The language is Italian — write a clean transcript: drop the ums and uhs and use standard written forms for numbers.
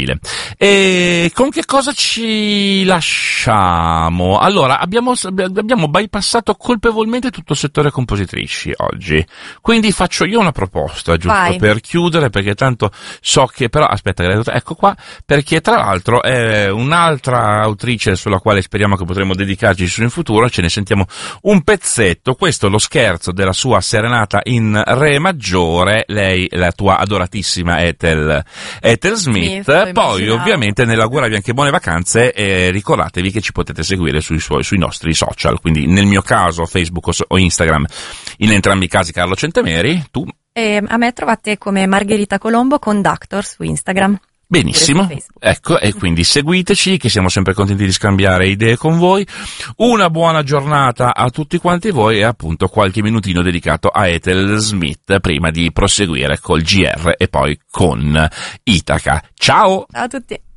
incredibile. E con che cosa ci lasciamo? Allora, abbiamo bypassato colpevolmente tutto il settore compositrici oggi, quindi faccio io una proposta, giusto? Vai. Per chiudere, perché tanto so che, però, aspetta, ecco qua, perché tra l'altro è un'altra autrice sulla quale speriamo che potremo dedicarci in futuro, ce ne sentiamo un pezzetto. Questo è lo scherzo della sua serenata in re maggiore, lei, la tua adoratissima Ethel Smith. Poi ovviamente nell'augurarvi anche buone vacanze, ricordatevi che ci potete seguire sui nostri social, quindi nel mio caso Facebook o Instagram, in entrambi i casi Carlo Centemeri. Tu? A me trovate come Margherita Colombo Conductor su Instagram. Benissimo, ecco, e quindi seguiteci, che siamo sempre contenti di scambiare idee con voi. Una buona giornata a tutti quanti voi e appunto qualche minutino dedicato a Ethel Smith prima di proseguire col GR e poi con Itaca. Ciao! Ciao a tutti!